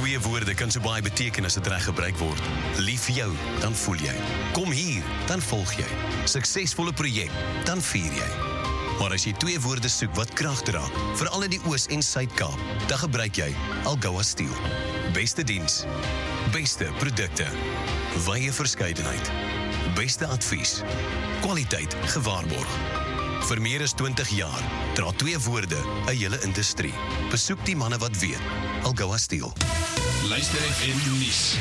Twee woorde kan so baie beteken as dit reg gebruik word. Lief vir jou, dan voel jy. Kom hier, dan volg jy. Suksesvolle projek, dan vier jy. Maar as jy twee woorde soek wat krag dra, veral in die Oos- en Suid-Kaap, dan gebruik jy Algoa Steel. Beste diens, beste produkte, wye verskeidenheid, beste advies, kwaliteit gewaarborg. Vir meer as 20 jaar dra twee woorde 'n hele industrie. Besoek die manne wat weet. Algoa Steel. Luister FM nuus.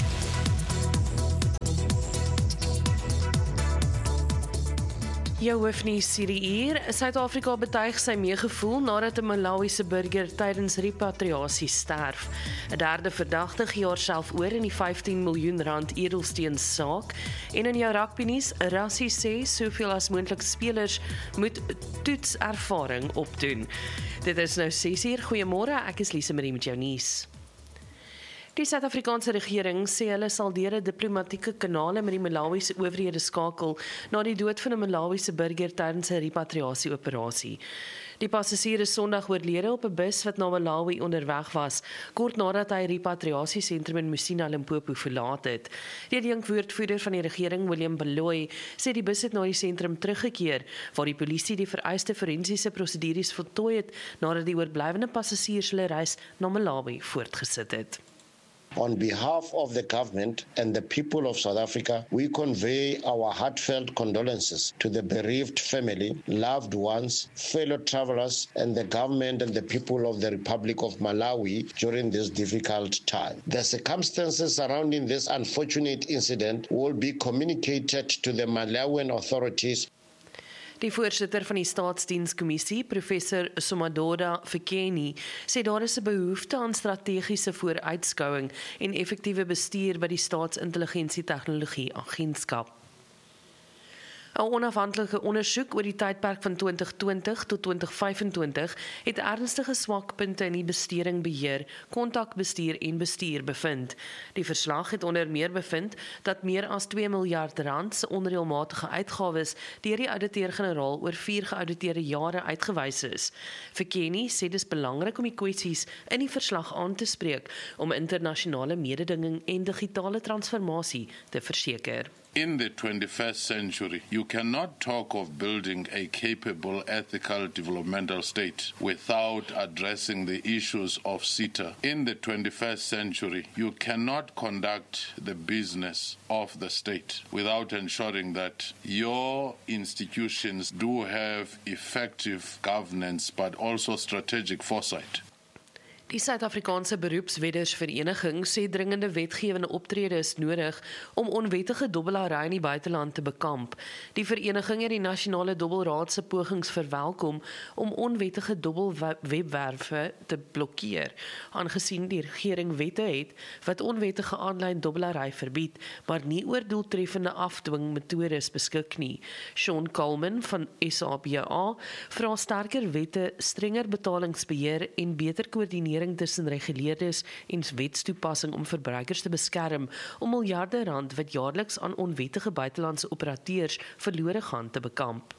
Jou hoofnuus hierdie uur. Suid-Afrika betuig sy meegevoel nadat 'n Malawiese burger tydens repatriasie sterf. 'n Derde verdagte gee haarself oor in die 15 miljoen rand edelsteensaak. En in jou rugbynuus, Rassie sê soveel as moontlik spelers moet toetservaring opdoen. Dit is nou 6:00. Goeiemôre, ek is Lise Marie met jou nuus. Die Suid-Afrikaanse regering sê hulle sal deur 'n diplomatieke kanale met die Malawiese owerhede skakel na die dood van 'n Malawiese burger tydens 'n repatriasieoperasie. Die passasier is Sondag oorlede op 'n bus wat na Malawi onderweg was, kort nadat hy 'n repatriasiesentrum in Musina, Limpopo verlaat het. Die woordvoerder van die regering, William Baloyi, sê die bus het na die sentrum teruggekeer, waar die polisie die vereiste forensiese prosedures voltooi het nadat die oorblywende passasiers hulle reis na Malawi voortgesit het. On behalf of the government and the people of South Africa, we convey our heartfelt condolences to the bereaved family, loved ones, fellow travelers, and the government and the people of the Republic of Malawi during this difficult time. The circumstances surrounding this unfortunate incident will be communicated to the Malawian authorities. Die voorsitter van die Staatsdienskommissie, professor Somadoda Fikeni, sê daar is 'n behoefte aan strategiese vooruitskouing en effektiewe bestuur by die Staatsintelligensietegnologie Agentskap. 'n Onafhanklike ondersoek oor die tydperk van 2020 tot 2025 het ernstige swakpunte in die bestedingbeheer, kontakbestuur en bestuur bevind. Die verslag het onder meer bevind dat meer as 2 miljard rand se onreëlmatige uitgawes deur die ouditeur-generaal oor 4 geauditeerde jare uitgewys is. Fikeni sê dis belangrik om die kwessies in die verslag aan te spreek om internasionale mededinging en digitale transformasie te verseker. In the 21st century, you cannot talk of building a capable ethical developmental state without addressing the issues of CETA. In the 21st century, you cannot conduct the business of the state without ensuring that your institutions do have effective governance but also strategic foresight. Die Suid-Afrikaanse Beroepsweddersvereniging sê dringende wetgewende optrede is nodig om onwettige dobbelary in die buiteland te bekamp. Die vereniging het die nasionale dobbelraad se pogings verwelkom om onwettige dobbelwebwerwe te blokkeer, aangesien die regering wette het wat onwettige aanlyn dobbelary verbied, maar nie oor doeltreffende afdwingmetodes beskik nie. Sean Coleman van SABA vra sterker wette, strenger betalingsbeheer en beter koördinering tussen reguleerders en wetstoepassing om verbruikers te beskerm om miljarde rand wat jaarliks aan onwettige buitelandse operateurs verlore gaan te bekamp.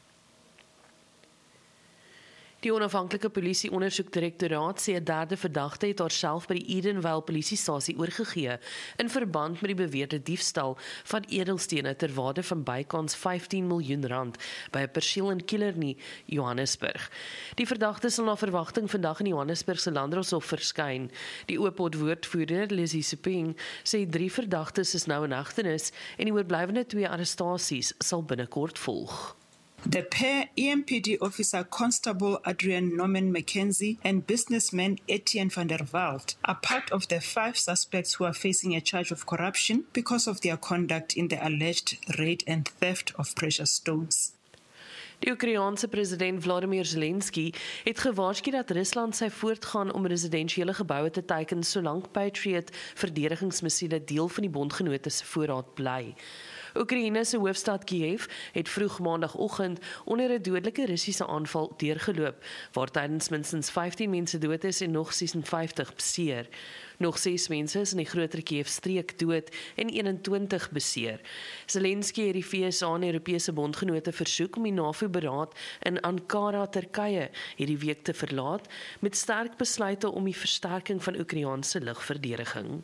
Die onafhanklike polisie-ondersoekdirektoraat sê 'n derde verdagte het haarself by die Edenvale polisiestasie oorgegee in verband met die beweerde diefstal van edelstene ter waarde van bykans 15 miljoen rand by 'n perseel in Killarney, Johannesburg. Die verdagte sal na verwagting vandag in Johannesburg se Landdroshof verskyn. Die Oopot-woordvoerder, Lizzie Siping, sê 3 verdagtes is nou in hegtenis en die oorblywende 2 arrestasies sal binnekort volg. The pair, EMPD officer Constable Adrian Norman Mackenzie and businessman Etienne van der Walt, are part of the 5 suspects who are facing a charge of corruption because of their conduct in the alleged raid and theft of precious stones. Die Oekraïense president Vladimir Zelensky het gewaarsku dat Rusland sy voortgaan om residensiële geboue te teiken solank Patriot verdedigingsmissiele deel van die bondgenote se voorraad bly. Oekraïne se hoofstad Kiev het vroeg maandagoggend onder 'n dodelike Russiese aanval deurgeloop, waar tydens minstens 15 mense dood is en nog 56 beseer. Nog 6 mense is in die groter Kiev-streek dood en 21 beseer. Zelensky het die VSA en Europese bondgenote versoek om die NAVO-beraad in Ankara, Turkye, hierdie week te verlaat, met sterk besluite om die versterking van Oekraïense lugverdediging.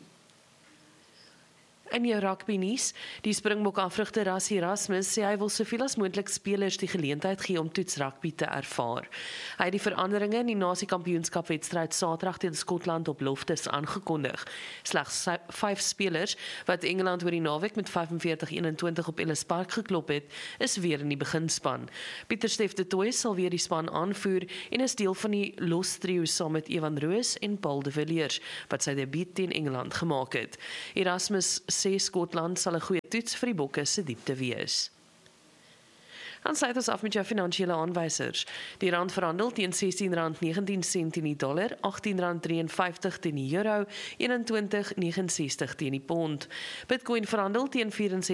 In jou rugby nuus, die Springbok-afrigter Rassie Erasmus sê hy wil soveel as moontlik spelers die geleentheid gee om toetsrugby te ervaar. Hy het die veranderinge in die Nasiekampioenskapwedstryd Saterdag teen Skotland op Loftus aangekondig. Slegs 5 spelers wat Engeland oor die naweek met 45-21 op Ellis Park geklop het, is weer in die beginspan. Pieter Stef de Tooy sal weer die span aanvoer en is deel van die los trio saam met Evan Roos en Paul de Villiers, wat sy debuut teen Engeland gemaak het. Erasmus sê Skotland sal 'n goeie toets vir die Bokke se diepte wees. Dan sluit ons af met jou finansiële aanwysers. Die rand verhandel teen R16.19 teen die dollar, R18.53 teen die euro, $21.69 teen die pond. Bitcoin verhandel teen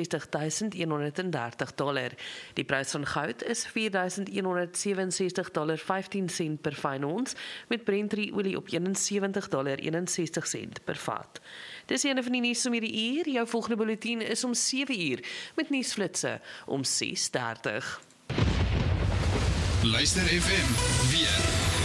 $64.130. Die prys van goud is $4.167.15 per fyn ons, met Brent olie op $71.61 per vat. Dis een van die nuus om hierdie uur. Jou volgende bulletin is om 7 uur met nuusflitse om 6:30. Luister FM weer.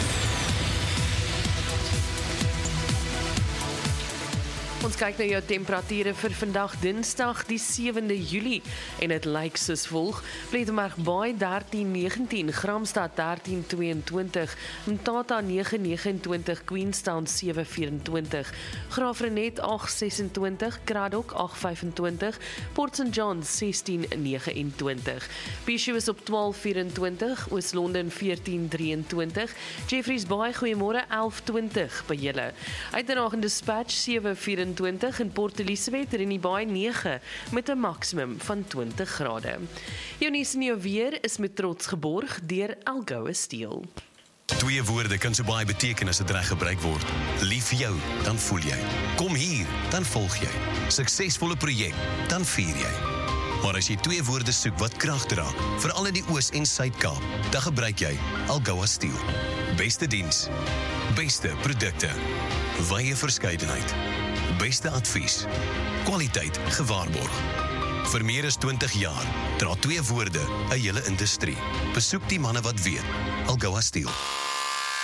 Ons kyk na jou temperature vir vandag Dinsdag die 7de Julie en dit lyk soos volg: Plettenberg Baai 13:19, Gramstad 13:22, Mthatha 9:29, Queenstown 7:24, Graafrenet 8:26, Kraddock 8:25, Port St John 16:29, Bishop is op 12:24, Oos-London 14:23, Jeffreys Bay goeiemôre 11:20 by julle. Uitenhagen Dispatch 7:24 en Port Elizabeth in die Baai 9 met 'n maksimum van 20 grade. Jou nuus en jou weer is met trots geborg deur Algoa Steel. 2 woorde kan so baie beteken as dit reg gebruik word. Lief vir jou, dan voel jy. Kom hier, dan volg jy. Suksesvolle projek, dan vier jy. Maar as jy 2 woorde soek wat krag dra, veral in die Oos- en Suid-Kaap, dan gebruik jy Algoa Steel. Beste diens, beste produkte, wye verskeidenheid, beste advies, kwaliteit gewaarborg. Vir meer as 20 jaar dra 2 woorde 'n hele industrie. Besoek die manne wat weet. Algoa Steel.